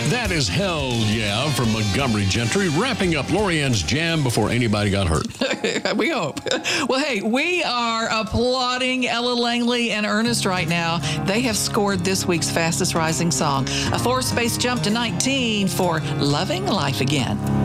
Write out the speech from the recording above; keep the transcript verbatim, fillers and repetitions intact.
That is Hell Yeah from Montgomery Gentry, wrapping up Lorianne's Jam before anybody got hurt. We hope. Well, hey, we are applauding Ella Langley and Ernest right now. They have scored this week's fastest rising song, a four-space jump to nineteen for Loving Life Again.